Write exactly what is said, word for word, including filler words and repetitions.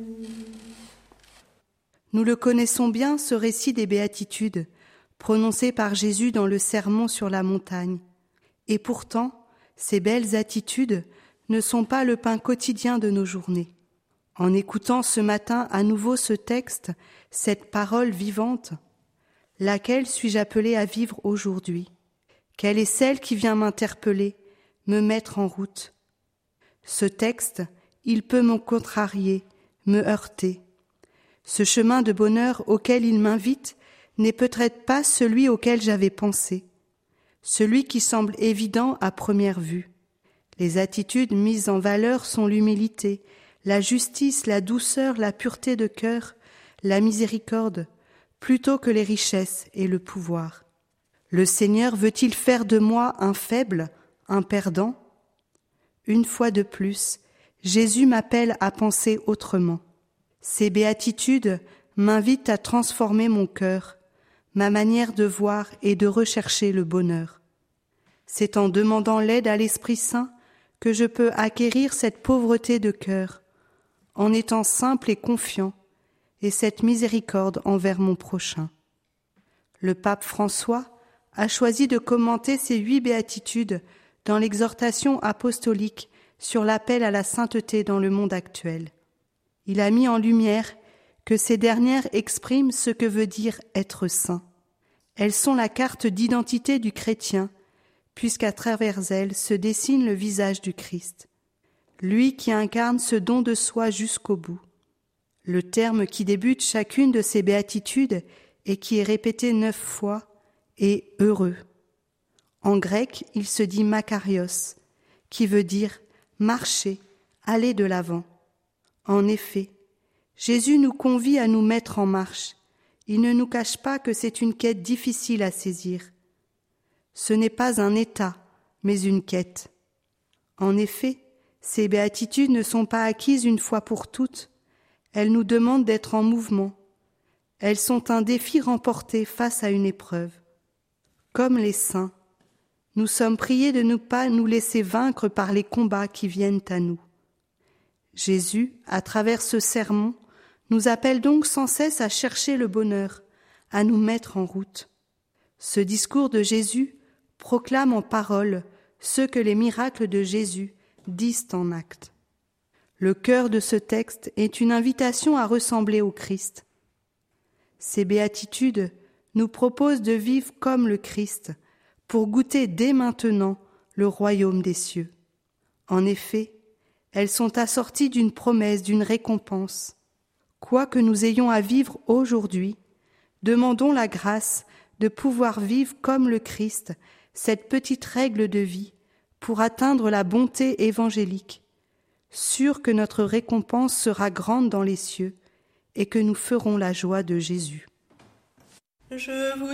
Nous le connaissons bien, ce récit des béatitudes, prononcé par Jésus dans le sermon sur la montagne. Et pourtant, ces belles attitudes ne sont pas le pain quotidien de nos journées. En écoutant ce matin à nouveau ce texte, cette parole vivante, laquelle suis-je appelée à vivre aujourd'hui? Quelle est celle qui vient m'interpeller, me mettre en route? Ce texte, il peut me contrarier, me heurter. Ce chemin de bonheur auquel il m'invite n'est peut-être pas celui auquel j'avais pensé, celui qui semble évident à première vue. Les attitudes mises en valeur sont l'humilité, la justice, la douceur, la pureté de cœur, la miséricorde, plutôt que les richesses et le pouvoir. Le Seigneur veut-il faire de moi un faible, un perdant? Une fois de plus, Jésus m'appelle à penser autrement. Ces béatitudes m'invitent à transformer mon cœur, ma manière de voir et de rechercher le bonheur. C'est en demandant l'aide à l'Esprit Saint que je peux acquérir cette pauvreté de cœur, en étant simple et confiant, et cette miséricorde envers mon prochain. Le pape François a choisi de commenter ces huit béatitudes dans l'exhortation apostolique sur l'appel à la sainteté dans le monde actuel. Il a mis en lumière que ces dernières expriment ce que veut dire être saint. Elles sont la carte d'identité du chrétien, puisqu'à travers elles se dessine le visage du Christ, lui qui incarne ce don de soi jusqu'au bout. Le terme qui débute chacune de ces béatitudes et qui est répété neuf fois est « heureux ». En grec, il se dit « makarios », qui veut dire « marcher, aller de l'avant ». En effet, Jésus nous convie à nous mettre en marche. Il ne nous cache pas que c'est une quête difficile à saisir. Ce n'est pas un état, mais une quête. En effet, ces béatitudes ne sont pas acquises une fois pour toutes. Elles nous demandent d'être en mouvement. Elles sont un défi remporté face à une épreuve. Comme les saints, nous sommes priés de ne pas nous laisser vaincre par les combats qui viennent à nous. Jésus, à travers ce sermon, nous appelle donc sans cesse à chercher le bonheur, à nous mettre en route. Ce discours de Jésus proclame en parole ce que les miracles de Jésus disent en actes. Le cœur de ce texte est une invitation à ressembler au Christ. Ces béatitudes nous proposent de vivre comme le Christ pour goûter dès maintenant le royaume des cieux. En effet, elles sont assorties d'une promesse, d'une récompense. Quoi que nous ayons à vivre aujourd'hui, demandons la grâce de pouvoir vivre comme le Christ cette petite règle de vie pour atteindre la bonté évangélique, sûrs que notre récompense sera grande dans les cieux et que nous ferons la joie de Jésus. Je vous